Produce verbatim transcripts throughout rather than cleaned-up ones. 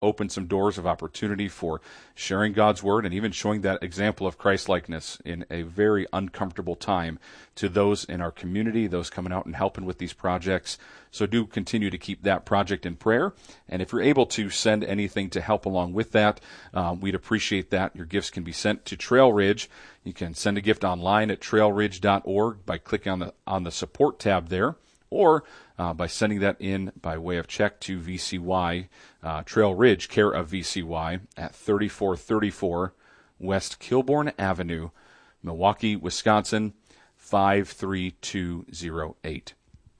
open some doors of opportunity for sharing God's word and even showing that example of Christ-likeness in a very uncomfortable time to those in our community, those coming out and helping with these projects. So do continue to keep that project in prayer. And if you're able to send anything to help along with that, um, we'd appreciate that. Your gifts can be sent to Trail Ridge. You can send a gift online at trail ridge dot org by clicking on the on the support tab there, or uh, by sending that in by way of check to V C Y, uh, Trail Ridge, care of V C Y, at thirty-four thirty-four West Kilbourne Avenue, Milwaukee, Wisconsin, five three two zero eight.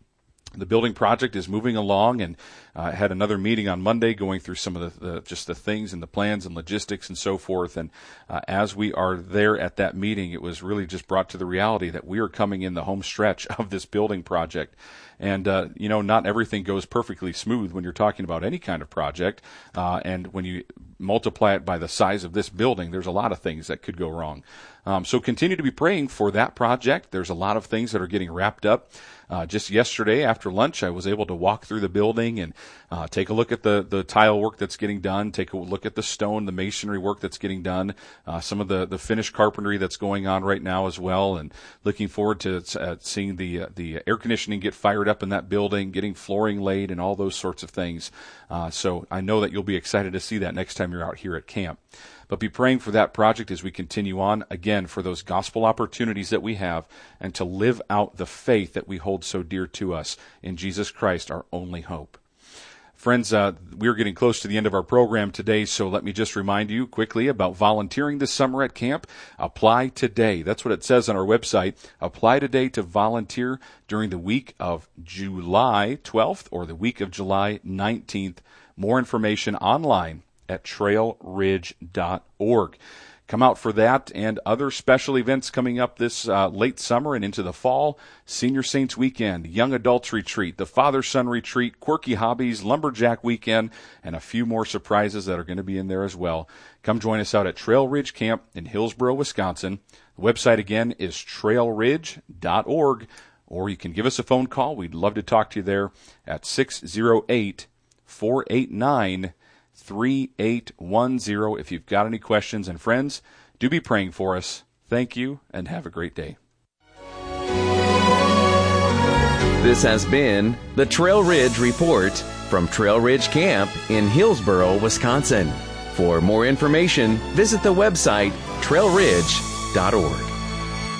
The building project is moving along, and I uh, had another meeting on Monday going through some of the, the just the things and the plans and logistics and so forth. And uh, as we are there at that meeting, it was really just brought to the reality that we are coming in the home stretch of this building project. And, uh, you know, not everything goes perfectly smooth when you're talking about any kind of project. Uh, and when you multiply it by the size of this building, there's a lot of things that could go wrong. Um, so continue to be praying for that project. There's a lot of things that are getting wrapped up. Uh, just yesterday after lunch, I was able to walk through the building and uh, take a look at the, the tile work that's getting done, take a look at the stone, the masonry work that's getting done, uh, some of the, the finished carpentry that's going on right now as well, and looking forward to uh, seeing the uh, the air conditioning get fired up in that building, getting flooring laid, and all those sorts of things. Uh, so I know that you'll be excited to see that next time you're out here at camp. But be praying for that project as we continue on, again, for those gospel opportunities that we have and to live out the faith that we hold so dear to us in Jesus Christ, our only hope. Friends, uh, we're getting close to the end of our program today, so let me just remind you quickly about volunteering this summer at camp. Apply today. That's what it says on our website. Apply today to volunteer during the week of July twelfth or the week of July nineteenth. More information online at trail ridge dot org. Come out for that and other special events coming up this uh, late summer and into the fall. Senior Saints Weekend, Young Adults Retreat, the Father-Son Retreat, Quirky Hobbies, Lumberjack Weekend, and a few more surprises that are going to be in there as well. Come join us out at Trail Ridge Camp in Hillsboro, Wisconsin. The website again is trail ridge dot org, or you can give us a phone call. We'd love to talk to you there at six oh eight, four eight nine, three eight one zero if you've got any questions. And friends, do be praying for us. Thank you, and have a great day. This has been the Trail Ridge Report from Trail Ridge Camp in Hillsboro, Wisconsin. For more information, visit the website trail ridge dot org.